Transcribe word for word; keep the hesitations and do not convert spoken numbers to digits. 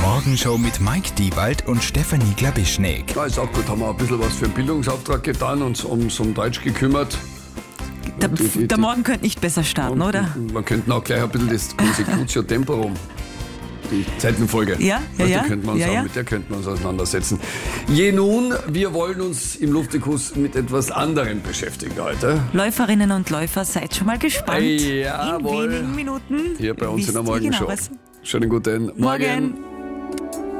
Morgenshow mit Mike Diewald und Stefanie Glabischnik. Ja, ist auch gut, haben wir ein bisschen was für einen Bildungsauftrag getan und uns um Deutsch gekümmert. Der, Die- die- der die- Morgen könnte nicht besser starten, oder? Man könnte auch gleich ein bisschen das Consecutio Temporum, die Zeitenfolge, Ja, ja, weißt, ja. die könnten wir uns Ja, auch, ja. mit der könnten wir uns auseinandersetzen. Je nun, wir wollen uns im Luftikus mit etwas anderem beschäftigen heute. Läuferinnen und Läufer, seid schon mal gespannt. Jawohl. In wenigen Minuten. Hier bei uns wisst in der ihr Morgenshow. Genaues. Schönen guten Morgen. Morgen.